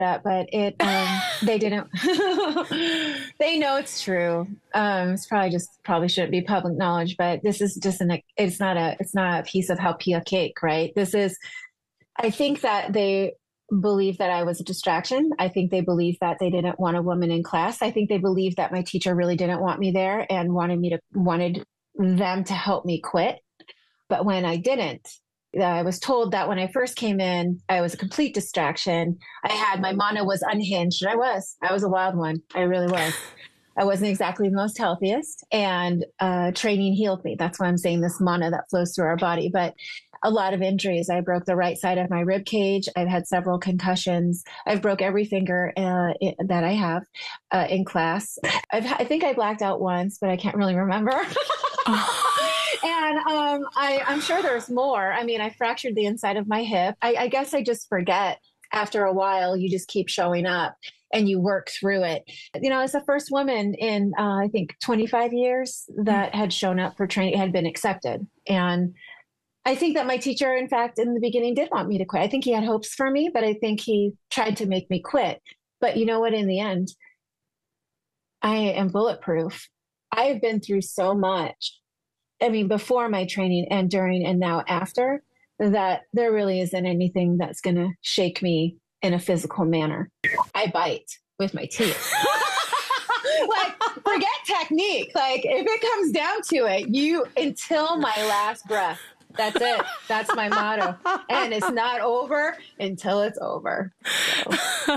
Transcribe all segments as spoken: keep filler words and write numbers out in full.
that, but it, um, they didn't, they know it's true. Um, it's probably just, probably shouldn't be public knowledge, but this is just an, it's not a, it's not a piece of halpia cake, right? This is, I think that they believe that I was a distraction. I think they believe that they didn't want a woman in class. I think they believe that my teacher really didn't want me there and wanted me to, wanted them to help me quit. But when I didn't, I was told that when I first came in, I was a complete distraction. I had, my mana was unhinged. I was, I was a wild one. I really was. I wasn't exactly the most healthiest, and uh, training healed me. That's why I'm saying this mana that flows through our body. But a lot of injuries. I broke the right side of my rib cage. I've had several concussions. I've broke every finger uh, it, that I have uh, in class. I've, I think I blacked out once, but I can't really remember. And um, I, I'm sure there's more. I mean, I fractured the inside of my hip. I, I guess I just forget. After a while, you just keep showing up and you work through it. You know, as the first woman in, uh, I think, twenty-five years that had shown up for training, had been accepted. And I think that my teacher, in fact, in the beginning did want me to quit. I think he had hopes for me, but I think he tried to make me quit. But you know what? In the end, I am bulletproof. I have been through so much. I mean, before my training and during and now after, that there really isn't anything that's going to shake me in a physical manner. I bite with my teeth. Like, forget technique. Like, if it comes down to it, you, until my last breath. That's it. That's my motto. And it's not over until it's over. So.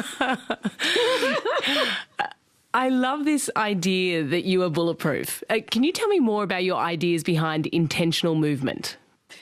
I love this idea that you are bulletproof. Uh, can you tell me more about your ideas behind intentional movement?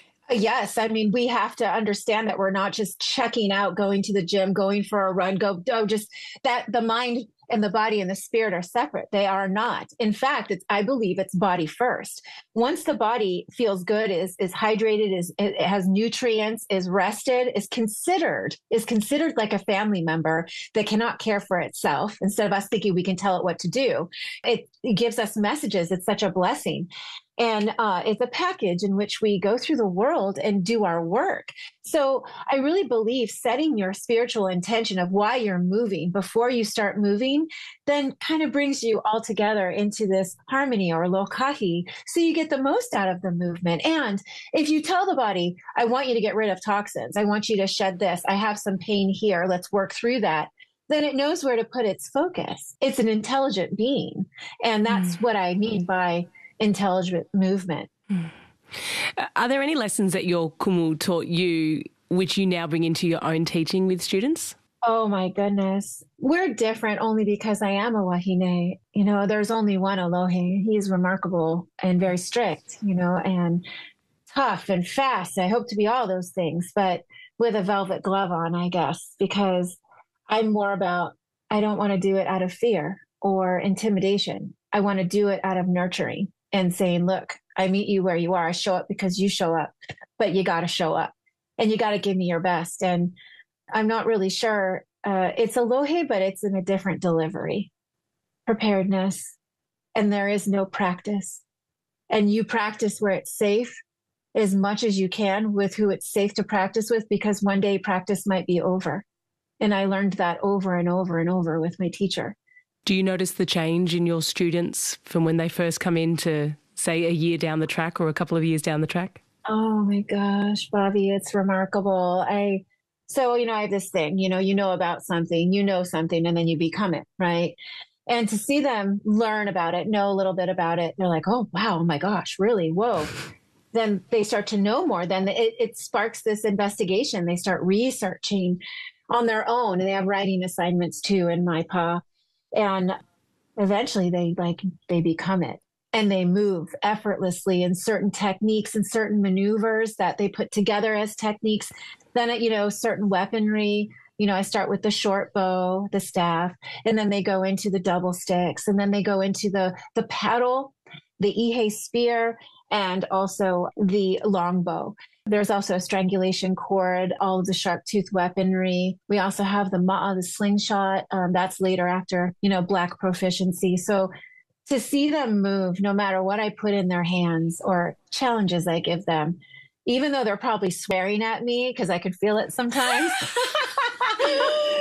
Yes. I mean, we have to understand that we're not just checking out, going to the gym, going for a run, go, oh, just that the mind and the body and the spirit are separate. They are not. In fact, it's, I believe it's body first. Once the body feels good, is, is hydrated, is, it has nutrients, is rested, is considered, is considered like a family member that cannot care for itself. Instead of us thinking we can tell it what to do, it, it gives us messages. It's such a blessing. And uh, it's a package in which we go through the world and do our work. So I really believe setting your spiritual intention of why you're moving before you start moving, then kind of brings you all together into this harmony or lokahi. So you get the most out of the movement. And if you tell the body, I want you to get rid of toxins, I want you to shed this, I have some pain here, let's work through that, then it knows where to put its focus. It's an intelligent being. And that's mm. what I mean by intelligent movement. Mm. Are there any lessons that your kumu taught you which you now bring into your own teaching with students? Oh my goodness. We're different only because I am a wahine. You know, there's only one Elohe. He's remarkable and very strict, you know, and tough and fast. I hope to be all those things, but with a velvet glove on, I guess, because I'm more about, I don't want to do it out of fear or intimidation. I want to do it out of nurturing and saying, look, I meet you where you are. I show up because you show up, but you got to show up and you got to give me your best. And I'm not really sure. Uh, it's Elohe, but it's in a different delivery, preparedness. And there is no practice. And you practice where it's safe as much as you can with who it's safe to practice with, because one day practice might be over. And I learned that over and over and over with my teacher. Do you notice the change in your students from when they first come in to, say, a year down the track or a couple of years down the track? Oh, my gosh, Bobby, it's remarkable. I, so, you know, I have this thing, you know, you know about something, you know something, and then you become it, right? And to see them learn about it, know a little bit about it, they're like, oh, wow, oh my gosh, really? Whoa. Then they start to know more. Then it, it sparks this investigation. They start researching on their own, and they have writing assignments too in my pa. And eventually they like, they become it and they move effortlessly in certain techniques and certain maneuvers that they put together as techniques. Then, you know, certain weaponry, you know, I start with the short bow, the staff, and then they go into the double sticks, and then they go into the, the paddle, the ihe spear, and also the longbow. There's also a strangulation cord, all of the sharp tooth weaponry. We also have the ma'a, the slingshot. Um, that's later after, you know, black proficiency. So to see them move, no matter what I put in their hands or challenges I give them, even though they're probably swearing at me because I could feel it sometimes. F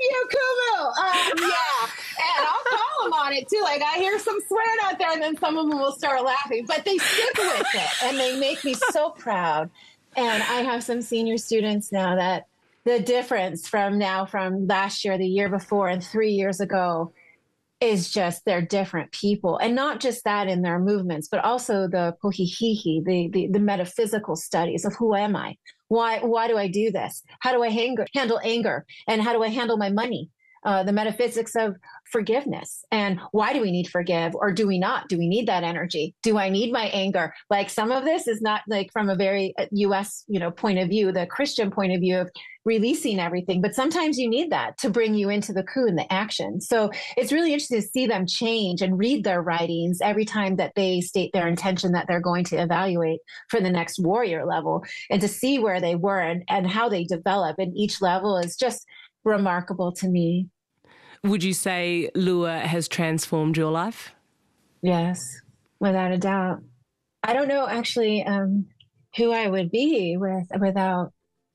you, Kumu. Um, yeah. And I'll call them on it too. Like I hear some swearing out there and then some of them will start laughing, but they stick with it and they make me so proud. And I have some senior students now that the difference from now, from last year, the year before, and three years ago is just they're different people. And not just that in their movements, but also the pohihihi, the, the, the metaphysical studies of who am I? Why, why do I do this? How do I hang, handle anger? And how do I handle my money? Uh, the metaphysics of forgiveness and why do we need forgive or do we not? Do we need that energy? Do I need my anger? Like some of this is not like from a very U S, you know, point of view, the Christian point of view of releasing everything. But sometimes you need that to bring you into the coup and the action. So it's really interesting to see them change and read their writings every time that they state their intention that they're going to evaluate for the next warrior level and to see where they were and, and how they develop. And each level is just remarkable to me. Would you say Lua has transformed your life? Yes, without a doubt. I don't know actually um, who I would be with without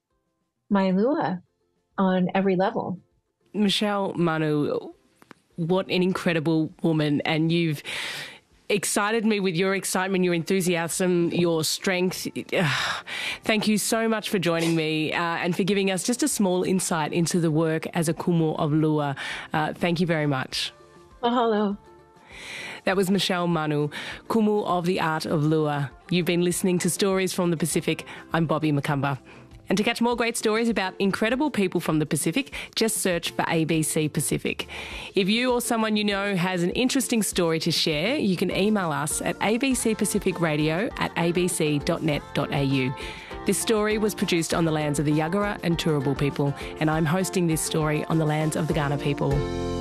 my Lua on every level. Michelle Manu, what an incredible woman. And you've excited me with your excitement, your enthusiasm, your strength. Thank you so much for joining me uh, and for giving us just a small insight into the work as a kumu of Lua. Uh, thank you very much. Mahalo. That was Michelle Manu, kumu of the art of Lua. You've been listening to Stories from the Pacific. I'm Bobby Macumber. And to catch more great stories about incredible people from the Pacific, just search for A B C Pacific. If you or someone you know has an interesting story to share, you can email us at abcpacificradio at abc dot net dot a u. This story was produced on the lands of the Yagara and Turrbal people, and I'm hosting this story on the lands of the Kaurna people.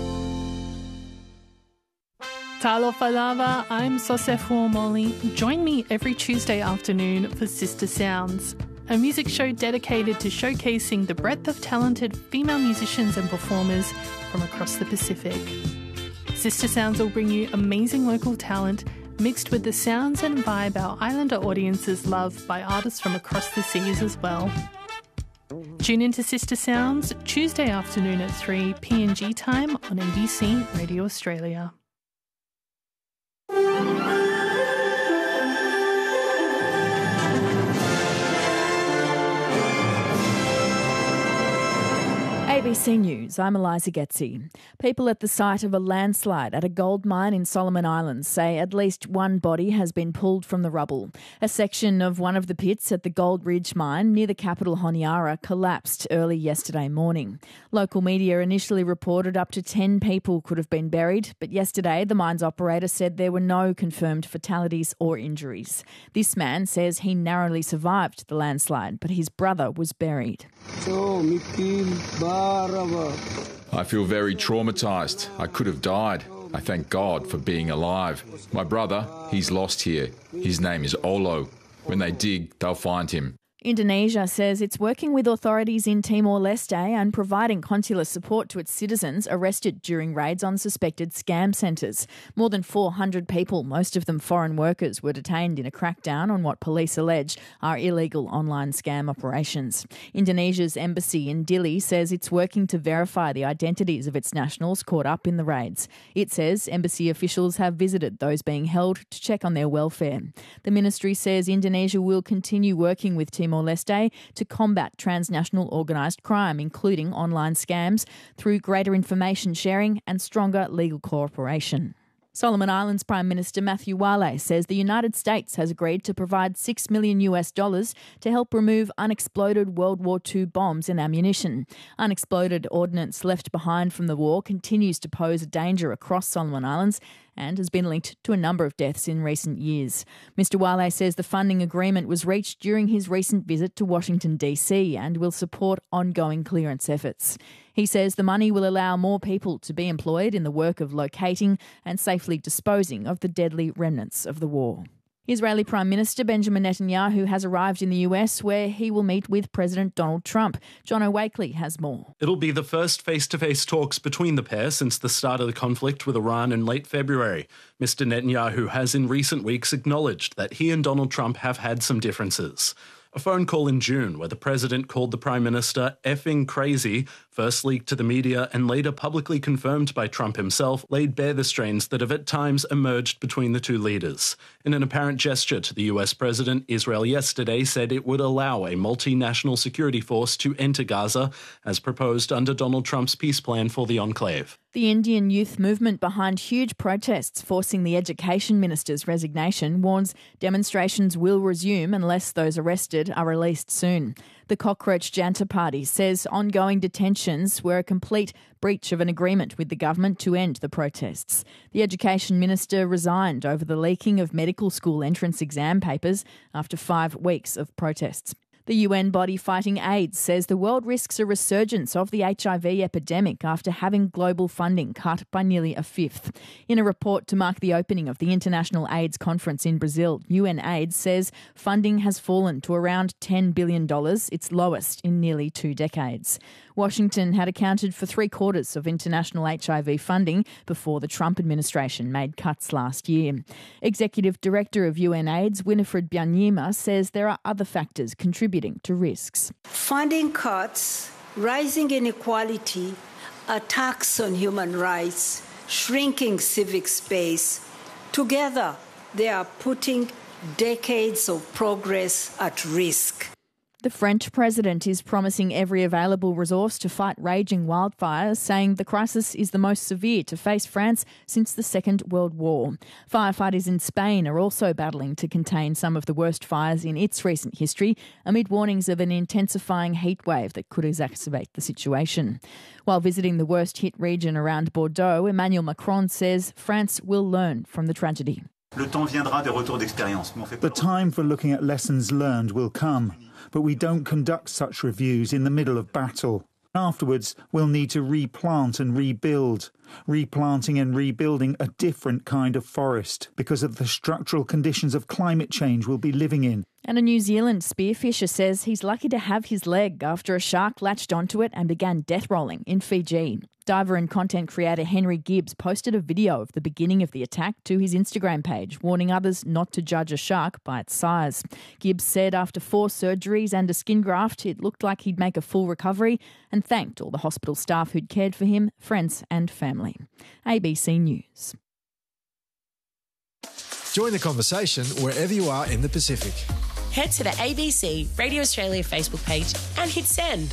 Talofa lava, I'm Sosefo Molly. Join me every Tuesday afternoon for Sister Sounds, a music show dedicated to showcasing the breadth of talented female musicians and performers from across the Pacific. Sister Sounds will bring you amazing local talent mixed with the sounds and vibe our islander audiences love by artists from across the seas as well. Tune into Sister Sounds Tuesday afternoon at three P N G time on A B C Radio Australia. A B C News, I'm Eliza Getzi. People at the site of a landslide at a gold mine in Solomon Islands say at least one body has been pulled from the rubble. A section of one of the pits at the Gold Ridge mine near the capital Honiara collapsed early yesterday morning. Local media initially reported up to ten people could have been buried, but yesterday the mine's operator said there were no confirmed fatalities or injuries. This man says he narrowly survived the landslide, but his brother was buried. I feel very traumatised. I could have died. I thank God for being alive. My brother, he's lost here. His name is Olo. When they dig, they'll find him. Indonesia says it's working with authorities in Timor-Leste and providing consular support to its citizens arrested during raids on suspected scam centres. More than four hundred people, most of them foreign workers, were detained in a crackdown on what police allege are illegal online scam operations. Indonesia's embassy in Dili says it's working to verify the identities of its nationals caught up in the raids. It says embassy officials have visited those being held to check on their welfare. The ministry says Indonesia will continue working with Timor Timor-Leste to combat transnational organised crime, including online scams, through greater information sharing and stronger legal cooperation. Solomon Islands Prime Minister Matthew Wale says the United States has agreed to provide six million US dollars to help remove unexploded World War Two bombs and ammunition. Unexploded ordnance left behind from the war continues to pose a danger across Solomon Islands and has been linked to a number of deaths in recent years. Mister Wale says the funding agreement was reached during his recent visit to Washington, D C and will support ongoing clearance efforts. He says the money will allow more people to be employed in the work of locating and safely disposing of the deadly remnants of the war. Israeli Prime Minister Benjamin Netanyahu has arrived in the U S where he will meet with President Donald Trump. Jono Wakely has more. It'll be the first face-to-face talks between the pair since the start of the conflict with Iran in late February. Mister Netanyahu has in recent weeks acknowledged that he and Donald Trump have had some differences. A phone call in June where the president called the Prime Minister effing crazy, first leaked to the media and later publicly confirmed by Trump himself, laid bare the strains that have at times emerged between the two leaders. In an apparent gesture to the U S president, Israel yesterday said it would allow a multinational security force to enter Gaza, as proposed under Donald Trump's peace plan for the enclave. The Indian youth movement behind huge protests forcing the education minister's resignation warns demonstrations will resume unless those arrested are released soon. The Cockroach Janta Party says ongoing detentions were a complete breach of an agreement with the government to end the protests. The education minister resigned over the leaking of medical school entrance exam papers after five weeks of protests. The U N body fighting AIDS says the world risks a resurgence of the H I V epidemic after having global funding cut by nearly a fifth. In a report to mark the opening of the International AIDS Conference in Brazil, UNAIDS says funding has fallen to around ten billion dollars, its lowest in nearly two decades. Washington had accounted for three quarters of international H I V funding before the Trump administration made cuts last year. Executive Director of UNAIDS, Winifred Byanyima, says there are other factors contributing to risks. Funding cuts, rising inequality, attacks on human rights, shrinking civic space. Together, they are putting decades of progress at risk. The French president is promising every available resource to fight raging wildfires, saying the crisis is the most severe to face France since the Second World War. Firefighters in Spain are also battling to contain some of the worst fires in its recent history, amid warnings of an intensifying heatwave that could exacerbate the situation. While visiting the worst-hit region around Bordeaux, Emmanuel Macron says France will learn from the tragedy. The time for looking at lessons learned will come, but we don't conduct such reviews in the middle of battle. Afterwards, we'll need to replant and rebuild, replanting and rebuilding a different kind of forest because of the structural conditions of climate change we'll be living in. And a New Zealand spearfisher says he's lucky to have his leg after a shark latched onto it and began death rolling in Fiji. Diver and content creator Henry Gibbs posted a video of the beginning of the attack to his Instagram page, warning others not to judge a shark by its size. Gibbs said after four surgeries and a skin graft, it looked like he'd make a full recovery, and thanked all the hospital staff who'd cared for him, friends and family. A B C News. Join the conversation wherever you are in the Pacific. Head to the A B C Radio Australia Facebook page and hit send.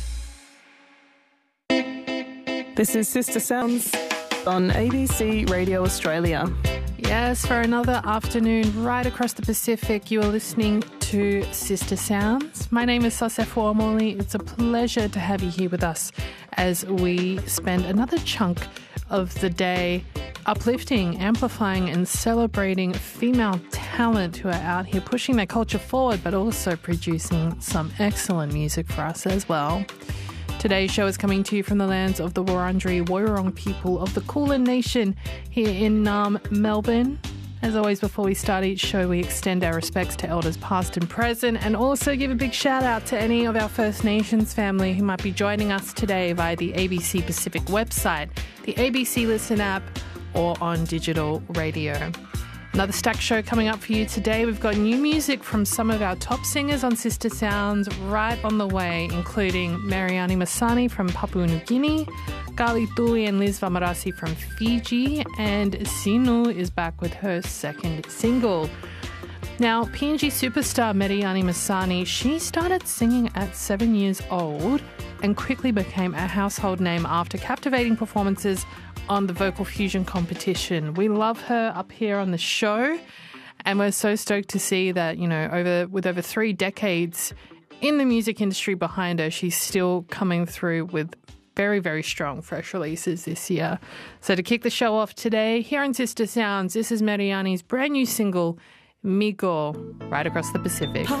This is Sister Sounds on A B C Radio Australia. Yes, for another afternoon right across the Pacific, you are listening to Sister Sounds. My name is Sosefo Omoli. It's a pleasure to have you here with us as we spend another chunk of the day uplifting, amplifying and celebrating female talent who are out here pushing their culture forward, but also producing some excellent music for us as well. Today's show is coming to you from the lands of the Wurundjeri Woiwurrung people of the Kulin Nation here in um, Melbourne. As always, before we start each show, we extend our respects to elders past and present, and also give a big shout out to any of our First Nations family who might be joining us today via the A B C Pacific website, the A B C Listen app, or on digital radio. Another stacked show coming up for you today. We've got new music from some of our top singers on Sister Sounds right on the way, including Mariani Masani from Papua New Guinea, Gali Tui and Liz Vamarasi from Fiji, and Sinu is back with her second single. Now, P N G superstar Mariani Masani, she started singing at seven years old and quickly became a household name after captivating performances on the Vocal Fusion competition. We love her up here on the show, and we're so stoked to see that, you know, over with over three decades in the music industry behind her, she's still coming through with very, very strong fresh releases this year. So to kick the show off today, here on Sister Sounds, this is Mariani's brand new single, Migo, right across the Pacific.